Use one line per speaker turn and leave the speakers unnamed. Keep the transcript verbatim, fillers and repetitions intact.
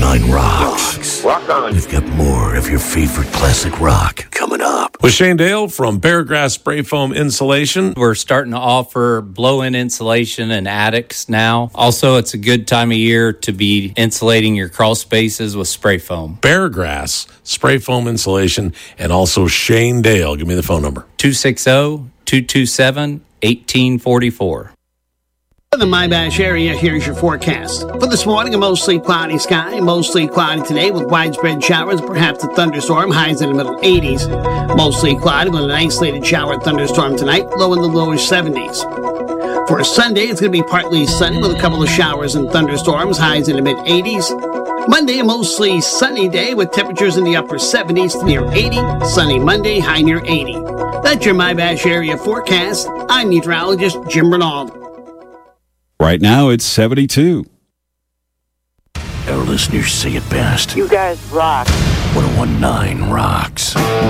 nine rocks.
Rock on.
We've got more of your favorite classic rock coming up.
With Shane Dale from Paragrass Spray Foam Insulation.
We're starting to offer blow-in insulation in attics now. Also, it's a good time of year to be insulating your crawl spaces with spray foam.
Paragrass Spray Foam Insulation, and also Shane Dale. Give me the phone number.
two six zero, two two seven, one eight four four.
In the Mybash area, here's your forecast. For this morning, a mostly cloudy sky, mostly cloudy today with widespread showers, perhaps a thunderstorm, highs in the middle eighties. Mostly cloudy with an isolated shower and thunderstorm tonight, low in the lower seventies. For Sunday, it's going to be partly sunny with a couple of showers and thunderstorms, highs in the mid eighties. Monday, a mostly sunny day with temperatures in the upper seventies to near eighty. Sunny Monday, high near eighty. That's your Mybash area forecast. I'm meteorologist Jim Bernald.
Right now, it's seventy-two.
Our listeners say it best.
You guys rock.
one oh one point nine rocks.